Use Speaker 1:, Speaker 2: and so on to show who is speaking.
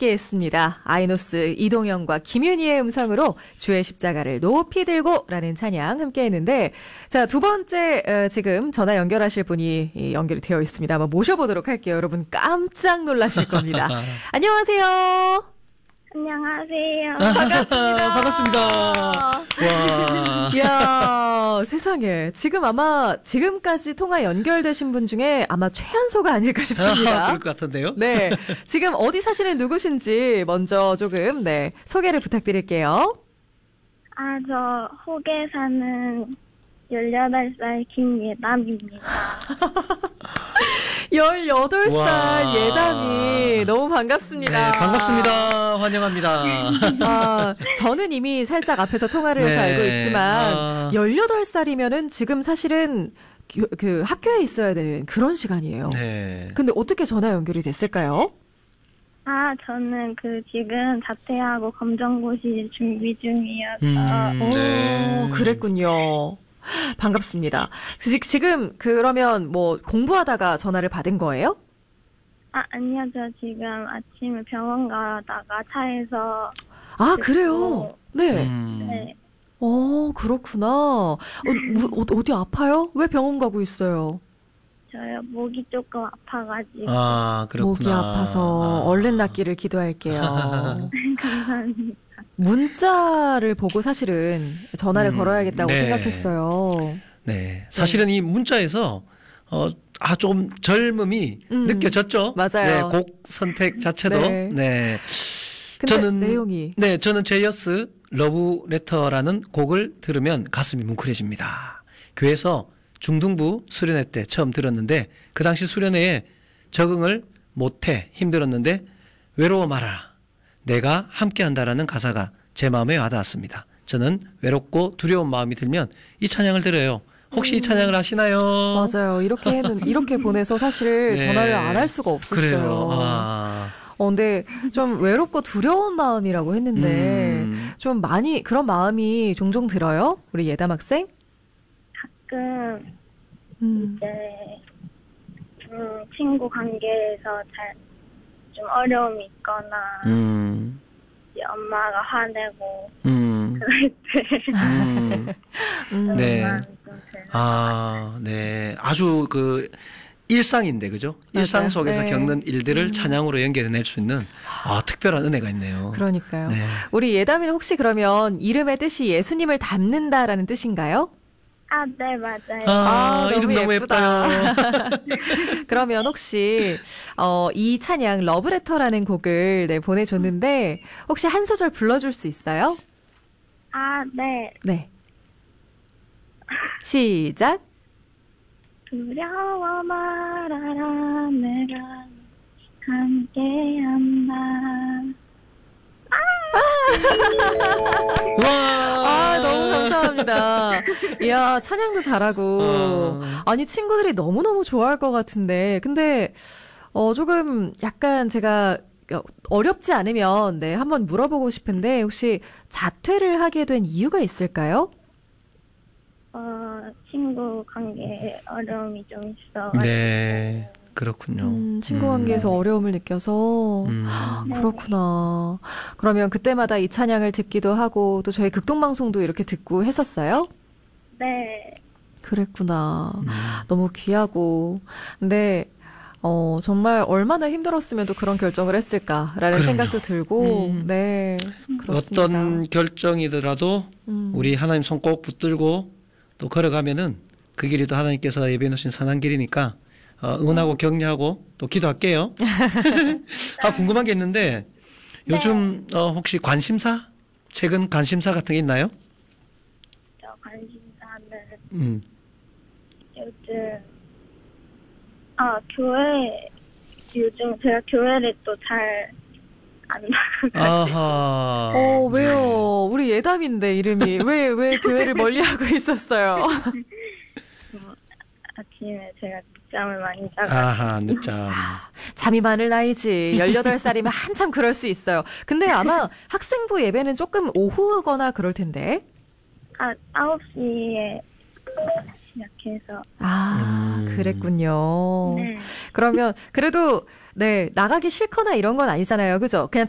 Speaker 1: 함께 했습니다. 아이노스 이동영과 김윤희의 음성으로 주의 십자가를 높이 들고 라는 찬양 함께 했는데, 자, 두 번째, 지금 전화 연결하실 분이 연결이 되어 있습니다. 한번 모셔보도록 할게요. 여러분 깜짝 놀라실 겁니다. 안녕하세요.
Speaker 2: 안녕하세요.
Speaker 1: 반갑습니다.
Speaker 3: 반갑습니다. 와.
Speaker 1: 이야, 세상에. 지금 아마 지금까지 통화 연결되신 분 중에 아마 최연소가 아닐까 싶습니다.
Speaker 3: 그럴 것 같은데요?
Speaker 1: 네. 지금 어디 사시는 누구신지 먼저 조금, 네, 소개를 부탁드릴게요.
Speaker 2: 저 호계 사는 18살 김예담입니다.
Speaker 1: 18살
Speaker 3: 와.
Speaker 1: 예담이 너무 반갑습니다.
Speaker 3: 네, 반갑습니다. 환영합니다.
Speaker 1: 저는 이미 살짝 앞에서 통화를 해서
Speaker 3: 네.
Speaker 1: 알고 있지만 18살이면은 지금 사실은 그 학교에 있어야 되는 그런 시간이에요.
Speaker 3: 네.
Speaker 1: 근데 어떻게 전화 연결이 됐을까요?
Speaker 2: 저는 지금 자퇴하고 검정고시 준비 중이어서.
Speaker 3: 네.
Speaker 1: 그랬군요. 반갑습니다. 지금 그러면 뭐 공부하다가 전화를 받은 거예요?
Speaker 2: 아니요. 저 지금 아침에 병원 가다가 차에서.
Speaker 1: 그래요? 네.
Speaker 2: 네.
Speaker 1: 그렇구나. 어디 아파요? 왜 병원 가고 있어요?
Speaker 2: 저요, 목이 조금 아파가지고.
Speaker 3: 그렇구나.
Speaker 1: 목이 아파서 얼른 낫기를 기도할게요.
Speaker 2: 감사합니다.
Speaker 1: 문자를 보고 사실은 전화를 걸어야겠다고
Speaker 3: 네.
Speaker 1: 생각했어요.
Speaker 3: 네. 사실은 이 문자에서, 조금 젊음이 느껴졌죠?
Speaker 1: 맞아요.
Speaker 3: 네, 곡 선택 자체도.
Speaker 1: 네.
Speaker 3: 네.
Speaker 1: 근데 내용이.
Speaker 3: 네, 저는 제이어스 러브레터라는 곡을 들으면 가슴이 뭉클해집니다. 교회에서 중등부 수련회 때 처음 들었는데, 그 당시 수련회에 적응을 못해 힘들었는데, 외로워 마라. 내가 함께 한다라는 가사가 제 마음에 와닿았습니다. 저는 외롭고 두려운 마음이 들면 이 찬양을 들어요. 혹시 이 찬양을 아시나요?
Speaker 1: 맞아요. 이렇게 보내서 사실
Speaker 3: 네.
Speaker 1: 전화를 안 할 수가 없었어요.
Speaker 3: 그래요.
Speaker 1: 근데 좀 외롭고 두려운 마음이라고 했는데, 좀 많이 그런 마음이 종종 들어요? 우리 예담 학생?
Speaker 2: 가끔, 이제, 친구 관계에서 좀 어려움이 있거나, 이제 엄마가 화내고, 그럴 때.
Speaker 3: 네.
Speaker 2: 마음이 좀 들어요.
Speaker 3: 네. 아주 일상인데, 그죠?
Speaker 1: 맞아요.
Speaker 3: 일상 속에서
Speaker 1: 네.
Speaker 3: 겪는 일들을 찬양으로 연결해낼 수 있는, 특별한 은혜가 있네요.
Speaker 1: 그러니까요.
Speaker 3: 네.
Speaker 1: 우리 예담이는 혹시 그러면 이름의 뜻이 예수님을 닮는다라는 뜻인가요?
Speaker 2: 네, 맞아요.
Speaker 3: 이름 너무 예뻐요.
Speaker 1: 그러면 혹시 이 찬양 러브레터라는 곡을 보내줬는데 혹시 한 소절 불러줄 수 있어요?
Speaker 2: 네.
Speaker 1: 네. 시작.
Speaker 2: 두려워 말아라 내가 함께한다.
Speaker 3: 와!
Speaker 1: 너무 감사합니다. 이야, 찬양도 잘하고. 아니, 친구들이 너무너무 좋아할 것 같은데. 근데, 조금 약간 제가 어렵지 않으면, 한번 물어보고 싶은데, 혹시 자퇴를 하게 된 이유가 있을까요?
Speaker 2: 친구 관계에 어려움이 좀 있어.
Speaker 3: 네. 그렇군요.
Speaker 1: 친구 관계에서 어려움을 느껴서. 그렇구나. 그러면 그때마다 이 찬양을 듣기도 하고, 또 저희 극동방송도 이렇게 듣고 했었어요?
Speaker 2: 네.
Speaker 1: 그랬구나. 너무 귀하고. 근데, 정말 얼마나 힘들었으면 또 그런 결정을 했을까라는
Speaker 3: 그럼요.
Speaker 1: 생각도 들고, 네. 그렇습니다.
Speaker 3: 어떤 결정이더라도 우리 하나님 손 꼭 붙들고 또 걸어가면은 그 길이 또 하나님께서 예비해 놓으신 선한 길이니까 응원하고 격려하고 또 기도할게요. 궁금한 게 있는데 요즘 혹시 관심사? 최근 관심사 같은 게 있나요?
Speaker 2: 저 관심사는 요즘 요즘 제가 교회를 또 잘 안 나가가지고.
Speaker 3: 아하.
Speaker 1: 왜요? 우리 예담인데 이름이 왜 교회를 멀리하고 있었어요?
Speaker 2: 아침에 제가 늦잠을 많이 자가지고.
Speaker 3: 늦잠.
Speaker 1: 잠이 많을 나이지. 18살이면 한참 그럴 수 있어요. 근데 아마 학생부 예배는 조금 오후거나 그럴 텐데.
Speaker 2: 9시에 시작해서.
Speaker 1: 그랬군요.
Speaker 2: 네.
Speaker 1: 그러면 그래도 나가기 싫거나 이런 건 아니잖아요. 그죠? 그냥